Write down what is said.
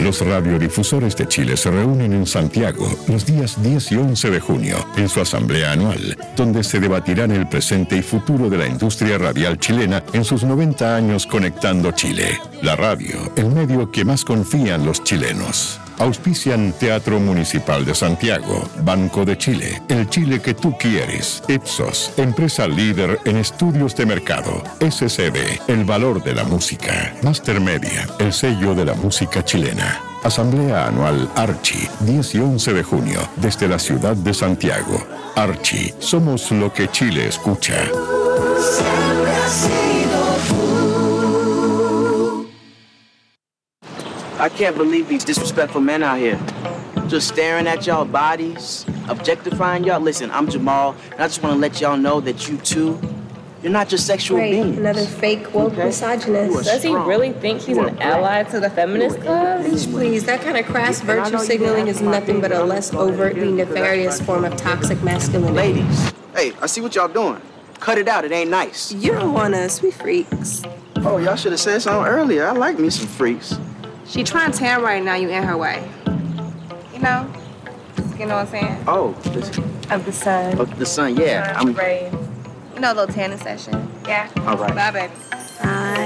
Los radiodifusores de Chile se reúnen en Santiago los días 10 y 11 de junio en su asamblea anual, donde se debatirán el presente y futuro de la industria radial chilena en sus 90 años conectando Chile. La radio, el medio que más confían los chilenos. Auspician Teatro Municipal de Santiago, Banco de Chile, el Chile que tú quieres, Ipsos, empresa líder en estudios de mercado, SCB, el valor de la música, Master Media, el sello de la música chilena. Asamblea Anual Archi, 10 y 11 de junio, desde la ciudad de Santiago. Archi, somos lo que Chile escucha. I can't believe these disrespectful men out here. Just staring at y'all bodies, objectifying y'all. Listen, I'm Jamal, and I just want to let y'all know that you too, you're not just sexual beings. Another fake woke misogynist. Does he really think he's an ally to the feminist club? Please, that kind of crass virtue signaling is nothing but a less overtly nefarious form of toxic masculinity. Ladies, hey, I see what y'all doing. Cut it out, it ain't nice. You don't want us, we freaks. Oh, y'all should have said something earlier. I like me some freaks. She trying to tan right now, you in her way. You know? You know what I'm saying? Oh, Of the sun. the sun, yeah. Rays. You know, a little tanning session. Yeah? All right. Bye, baby.